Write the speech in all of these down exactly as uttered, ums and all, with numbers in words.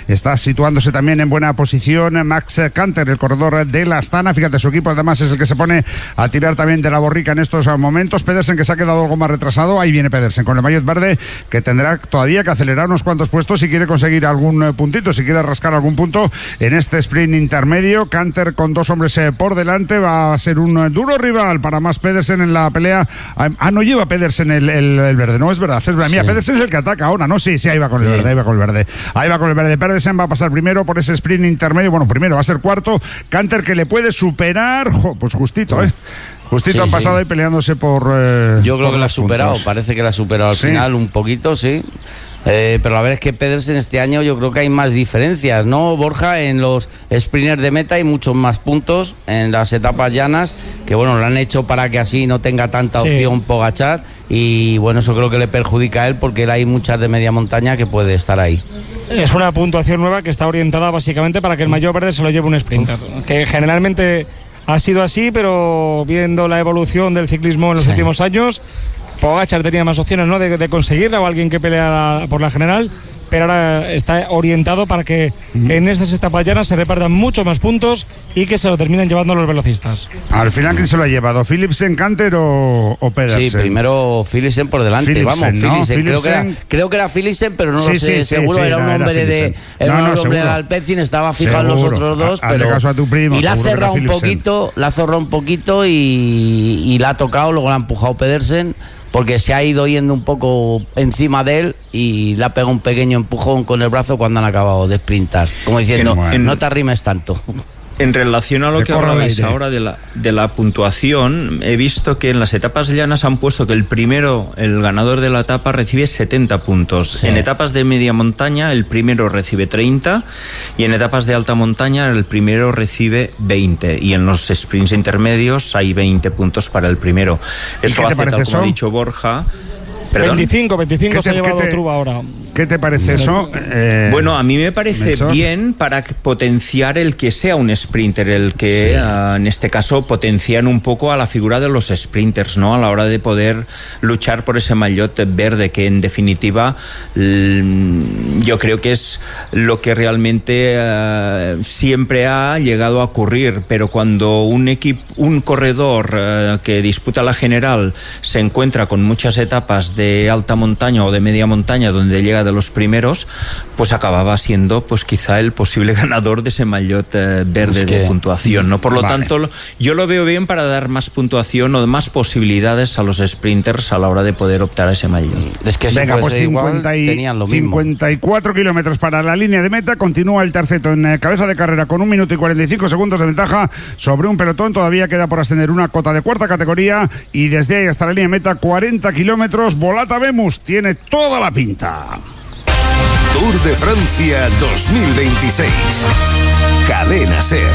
está situándose también en buena posición Max Canter, el corredor de la Astana. Fíjate, su equipo además es el que se pone a tirar también de la borrica en estos momentos. Pedersen, que se ha quedado algo más retrasado, ahí viene Pedersen con el maillot verde, que tendrá todavía que acelerar unos cuantos puestos si quiere conseguir algún puntito, si quiere rascar algún punto en este sprint intermedio. Canter con dos hombres eh, por delante, va a ser un duro rival para más Pedersen en la pelea. Ah, no lleva Pedersen el, el, el verde, no es verdad, es verdad. Mira, sí. Pedersen es el que ataca ahora, ¿no? Sí, sí, ahí va con el sí. verde, ahí va con el verde. Ahí va con el verde. Pedersen va a pasar primero por ese sprint intermedio, bueno, primero va a ser cuarto. Canter, que le puede superar, jo, pues justito, ¿eh? Justito sí, han pasado sí. ahí peleándose por... Eh, Yo creo por que la ha superado, puntos. Parece que la ha superado al sí. final un poquito, sí. Eh, pero la verdad es que Pedersen este año yo creo que hay más diferencias, ¿no, Borja? En los sprinters de meta hay muchos más puntos, en las etapas llanas, que bueno, lo han hecho para que así no tenga tanta sí. opción Pogačar, y bueno, eso creo que le perjudica a él, porque él hay muchas de media montaña que puede estar ahí. Es una puntuación nueva que está orientada básicamente para que el maillot verde se lo lleve un sprinter, que generalmente ha sido así, pero viendo la evolución del ciclismo en los sí. últimos años, Pogačar tenía más opciones, ¿no?, de, de conseguirla, o alguien que pelea por la general, pero ahora está orientado para que uh-huh. en estas etapas llanas se repartan muchos más puntos y que se lo terminen llevando los velocistas. Al final, ¿quién se lo ha llevado? ¿Philipsen, Canter o, o Pedersen? Sí, primero Philipsen por delante, Philipsen, vamos, ¿no? Philipsen, creo, que era, creo que era Philipsen, pero no sí, lo sé, sí, seguro sí, era, un hombre de, era no, un no, hombre de Alpecin, estaba fijado en los otros dos, a, pero caso a tu primo, y la ha cerrado un poquito, la ha cerrado un poquito y, y la ha tocado, luego la ha empujado Pedersen, porque se ha ido yendo un poco encima de él y le ha pegado un pequeño empujón con el brazo cuando han acabado de sprintar, como diciendo, en, en, no te arrimes tanto. En relación a lo que hablabais ahora de la, de la puntuación, he visto que en las etapas llanas han puesto que el primero, el ganador de la etapa, recibe setenta puntos. Sí. En etapas de media montaña, el primero recibe treinta, y en etapas de alta montaña, el primero recibe veinte. Y en los sprints intermedios hay veinte puntos para el primero. Eso hace, tal como eso? ha dicho Borja... ¿Perdón? veinticinco, veinticinco se ha llevado te, Truba ahora. ¿Qué te parece eso? Eh, bueno, a mí me parece Melchor. bien para potenciar el que sea un sprinter, el que sí. uh, en este caso potencian un poco a la figura de los sprinters, ¿no? A la hora de poder luchar por ese maillot verde, que en definitiva l- yo creo que es lo que realmente uh, siempre ha llegado a ocurrir, pero cuando un equipo, un corredor uh, que disputa la general se encuentra con muchas etapas de alta montaña o de media montaña donde llega de los primeros, pues acababa siendo pues quizá el posible ganador de ese maillot eh, verde es que... de puntuación, ¿no? Por lo vale. tanto, yo lo veo bien para dar más puntuación o más posibilidades a los sprinters a la hora de poder optar a ese maillot. Es que si Venga, pues cincuenta y, igual, lo cincuenta y cuatro kilómetros para la línea de meta. Continúa el terceto en eh, cabeza de carrera con un minuto y cuarenta y cinco segundos de ventaja sobre un pelotón. Todavía queda por ascender una cota de cuarta categoría y desde ahí hasta la línea de meta cuarenta kilómetros. Volata Vemus tiene toda la pinta. Tour de Francia dos mil veintiséis. Cadena SER.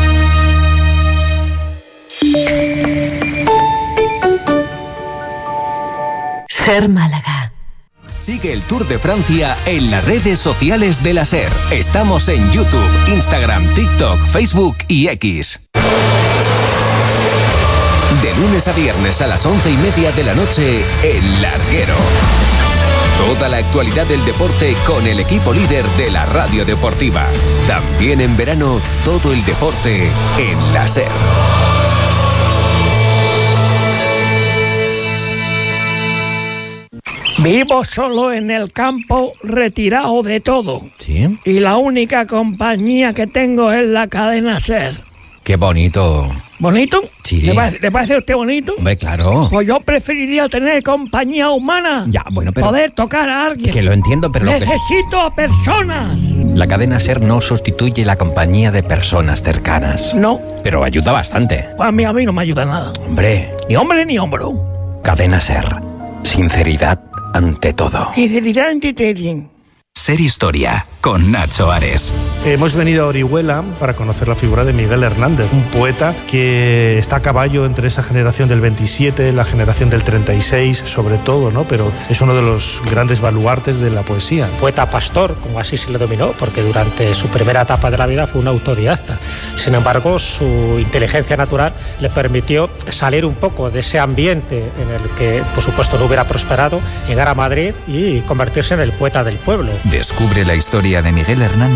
SER Málaga. Sigue el Tour de Francia en las redes sociales de la SER. Estamos en YouTube, Instagram, TikTok, Facebook y X. De lunes a viernes a las once y media de la noche, El Larguero. Toda la actualidad del deporte con el equipo líder de la radio deportiva. También en verano, todo el deporte en la SER. Vivo solo en el campo, retirado de todo. ¿Sí? Y la única compañía que tengo es la cadena SER. ¡Qué bonito! ¿Bonito? Sí. ¿Le parece, ¿le parece a usted bonito? Hombre, claro. Pues yo preferiría tener compañía humana. Ya, bueno, pero... Poder tocar a alguien. Que lo entiendo, pero... Necesito a personas. La cadena SER no sustituye la compañía de personas cercanas. No. Pero ayuda bastante. A mí, a mí no me ayuda nada. Hombre. Ni hombre ni hombro. Cadena SER. Sinceridad ante todo. Sinceridad ante todo. SER Historia, con Nacho Ares. Hemos venido a Orihuela para conocer la figura de Miguel Hernández, un poeta que está a caballo entre esa generación del veintisiete, la generación del treinta y seis, sobre todo, ¿no? Pero es uno de los grandes baluartes de la poesía. Poeta pastor, como así se le denominó, porque durante su primera etapa de la vida fue un autodidacta. Sin embargo, su inteligencia natural le permitió salir un poco de ese ambiente en el que, por supuesto, no hubiera prosperado, llegar a Madrid y convertirse en el poeta del pueblo. Descubre la historia de Miguel Hernández